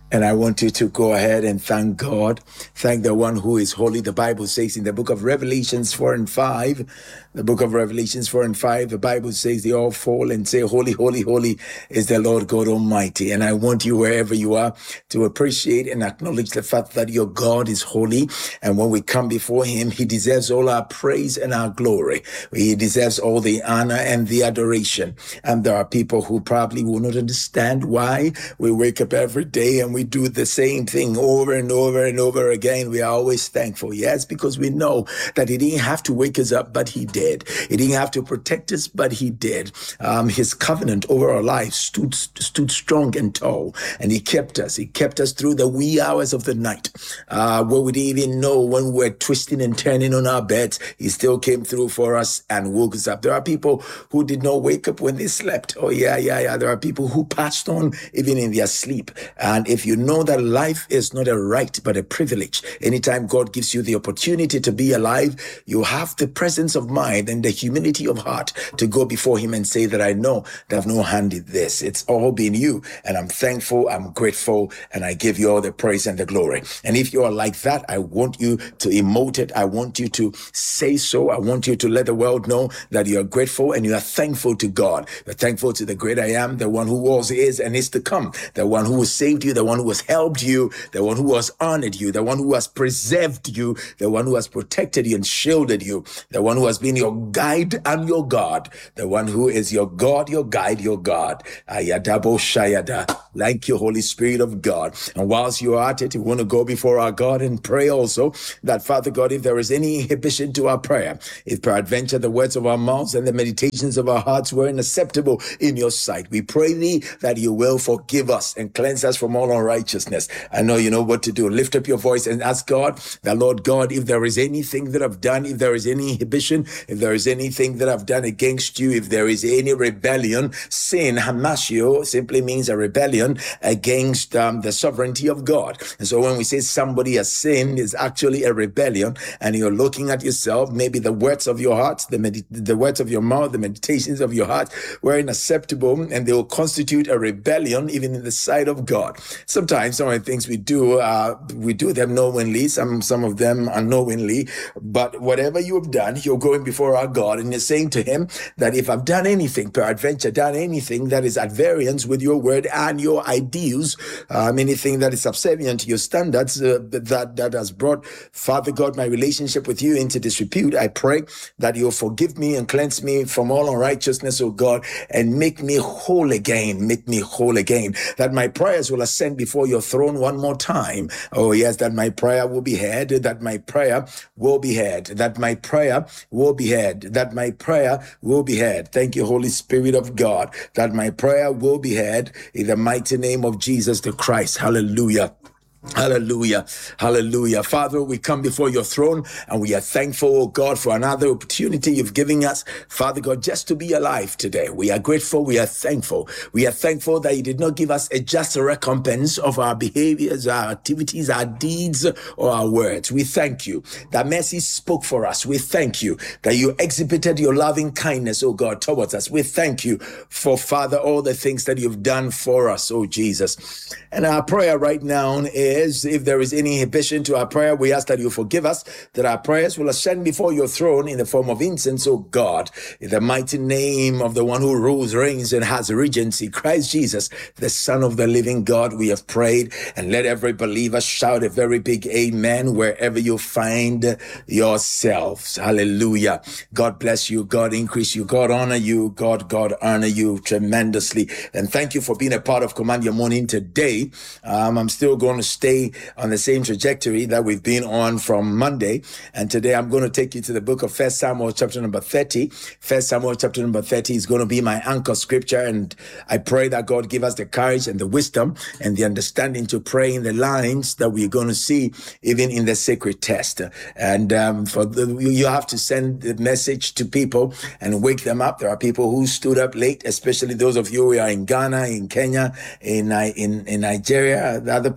And I want you to go ahead and thank God. Thank the one who is holy. The Bible says in the book of Revelations 4 and 5, the book of Revelations 4 and 5, the Bible says they all fall and say, holy, holy, holy is the Lord God Almighty. And I want you, wherever you are, to appreciate and acknowledge the fact that your God is holy. And when we come before him, he deserves all our praise and our glory. He deserves all the honor and the adoration. And there are people who probably will not understand why we wake up every day and we do the same thing over and over and over again. We are always thankful. Yes, because we know that he didn't have to wake us up, but he did. He didn't have to protect us, but he did. His covenant over our lives stood strong and tall, and he kept us. He kept us through the wee hours of the night, where we didn't even know when we were twisting and turning on our beds. He still came through for us and woke us up. There are people who did not wake up when they slept. Oh, yeah. There are people who passed on even in their sleep. And if you know that life is not a right, but a privilege, anytime God gives you the opportunity to be alive, you have the presence of mind and the humility of heart to go before him and say that I know that I've no hand in this. It's all been you. And I'm thankful, I'm grateful, and I give you all the praise and the glory. And if you are like that, I want you to emote it. I want you to say so. I want you to let the world know that you are grateful and you are thankful to God. You're thankful to the great I am, the one who was, is, and is to come, the one who has saved you, the one who has helped you, the one who has honored you, the one who has preserved you, the one who has protected you and shielded you, the one who has been your guide and your God, the one who is your God, your guide, your God. Ayadabo Shayada. Thank you, Holy Spirit of God. And whilst you are at it, we want to go before our God and pray also that, Father God, if there is any inhibition to our prayer, if peradventure the words of our mouths and the meditations of our hearts were unacceptable in your sight, we pray thee that you will forgive us and cleanse us from all unrighteousness. I know you know what to do. Lift up your voice and ask God, the Lord God, if there is anything that I've done, if there is any inhibition, if there is anything that I've done against you, if there is any rebellion, sin, hamasio, simply means a rebellion against the sovereignty of God. And so when we say somebody has sinned, it's actually a rebellion, and you're looking at yourself, maybe the words of your heart, the words of your mouth, the meditations of your heart were unacceptable, and they will constitute a rebellion even in the sight of God. Sometimes some of the things we do them knowingly, some of them unknowingly, but whatever you have done, you're going before our God and you're saying to him that if I've done anything, peradventure done anything that is at variance with your word and your ideals, anything that is subservient to your standards, that has brought, Father God, my relationship with you into disrepute, I pray that you'll forgive me and cleanse me from all unrighteousness, oh God, and make me whole again, that my prayers will ascend before your throne one more time. Oh yes, that my prayer will be heard, that my prayer will be heard, that my prayer will be heard, that my prayer will be heard. Thank you, Holy Spirit of God, that my prayer will be heard in the mighty name of Jesus the Christ. Hallelujah. Hallelujah. Hallelujah. Father, we come before your throne and we are thankful, oh God, for another opportunity you've given us, Father God, just to be alive today. We are grateful. We are thankful. We are thankful that you did not give us a just recompense of our behaviors, our activities, our deeds, or our words. We thank you that mercy spoke for us. We thank you that you exhibited your loving kindness, oh God, towards us. We thank you for, Father, all the things that you've done for us, oh Jesus. And our prayer right now is, if there is any inhibition to our prayer, we ask that you forgive us, that our prayers will ascend before your throne in the form of incense, oh God, in the mighty name of the one who rules, reigns, and has regency, Christ Jesus, the Son of the living God. We have prayed, and let every believer shout a very big amen wherever you find yourselves. Hallelujah. God bless you. God increase you. God honor you. God honor you tremendously. And thank you for being a part of Command Your Morning today. I'm still going to stay on the same trajectory that we've been on from Monday. And today I'm going to take you to the book of 1 Samuel chapter number 30. 1 Samuel chapter number 30 is going to be my anchor scripture. And I pray that God give us the courage and the wisdom and the understanding to pray in the lines that we're going to see even in the sacred text. And you have to send the message to people and wake them up. There are people who stood up late, especially those of you who are in Ghana, in Kenya, in Nigeria, the other parts of Africa.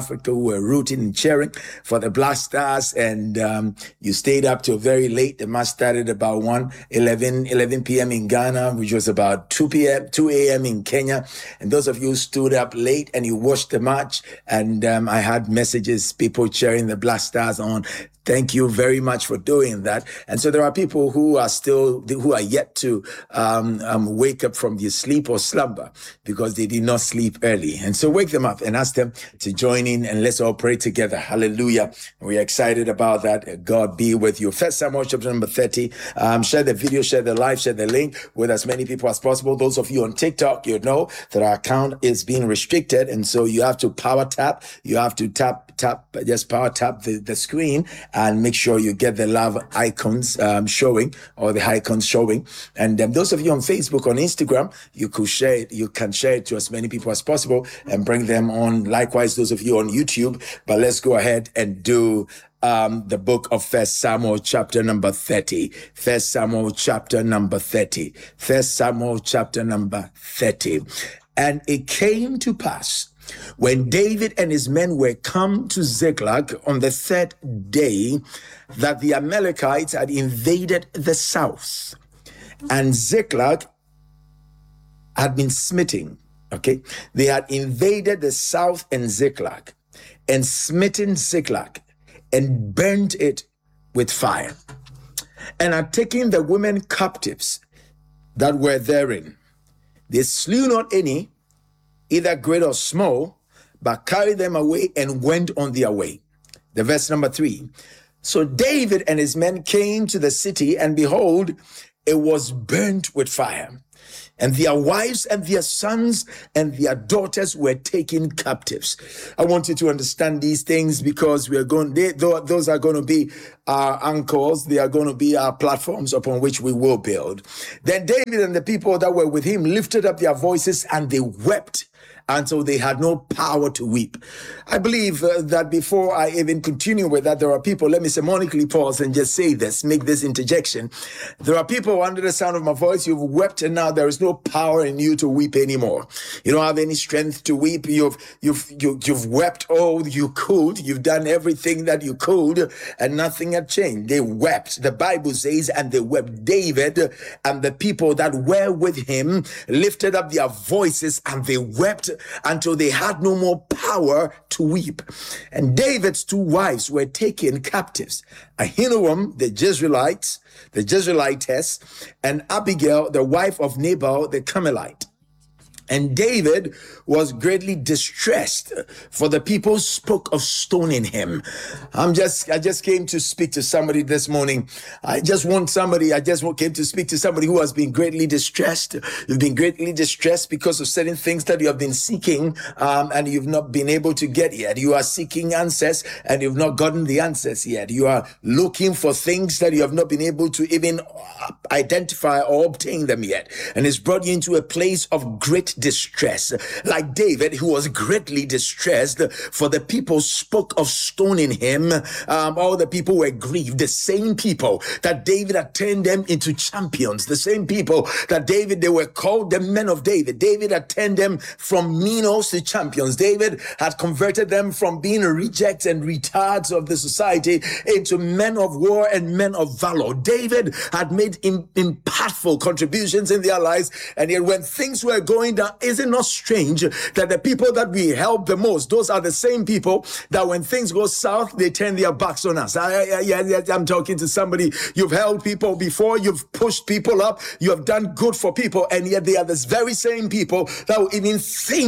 Africa who were rooting and cheering for the Black Stars, and you stayed up till very late. The match started about 11 p.m. in Ghana, which was about 2 a.m. in Kenya. And those of you who stood up late and you watched the match, and I had messages, people cheering the Black Stars on. Thank you very much for doing that. And so there are people who are yet to wake up from their sleep or slumber because they did not sleep early. And so wake them up and ask them to join in, and let's all pray together. Hallelujah. We are excited about that. God be with you. 1 Samuel chapter number 30. Share the video, share the live, share the link with as many people as possible. Those of you on TikTok, you know that our account is being restricted. And so you have to power tap. You have to just power tap the screen and make sure you get the love icons showing, or the icons showing. And those of you on Facebook, on Instagram, you could share it. You can share it to as many people as possible and bring them on. Likewise, those of you on YouTube. But let's go ahead and do the book of 1 Samuel chapter number 30. 1 Samuel chapter number 30. 1 Samuel chapter number 30. And it came to pass, when David and his men were come to Ziklag on the third day, that the Amalekites had invaded the south, and Ziklag had been smitten. Okay, they had invaded the south and Ziklag, and smitten Ziklag, and burnt it with fire, and had taken the women captives that were therein. They slew not any, either great or small, but carried them away and went on their way. The verse number 3. So David and his men came to the city, and behold, it was burnt with fire, and their wives and their sons and their daughters were taken captives. I want you to understand these things, because those are going to be our anchors. They are going to be our platforms upon which we will build. Then David and the people that were with him lifted up their voices, and they wept until they had no power to weep. I believe that before I even continue with that, there are people, let me sermonically pause and just say this, make this interjection. There are people under the sound of my voice, you've wept, and now there is no power in you to weep anymore. You don't have any strength to weep. You've wept all you could. You've done everything that you could, and nothing had changed. They wept. The Bible says, and they wept. David and the people that were with him lifted up their voices, and they wept until they had no more power to weep. And David's two wives were taken captives, Ahinoam the Jezreelitess, and Abigail the wife of Nabal the Carmelite. And David was greatly distressed, for the people spoke of stoning him. I just came to speak to somebody this morning. I just came to speak to somebody who has been greatly distressed. You've been greatly distressed because of certain things that you have been seeking, and you've not been able to get yet. You are seeking answers, and you've not gotten the answers yet. You are looking for things that you have not been able to even identify or obtain them yet. And it's brought you into a place of great distress, like David, who was greatly distressed, for the people spoke of stoning him. All the people were grieved. The same people that David had turned them into champions, the same people that they were called the men of David. David had turned them from menos to champions. David had converted them from being rejects and retards of the society into men of war and men of valor. David had made impactful contributions in their lives, and yet when things were going down, is it not strange that the people that we help the most, those are the same people that when things go south, they turn their backs on us? I'm talking to somebody. You've helped people before, you've pushed people up, you have done good for people, and yet they are the very same people that will even think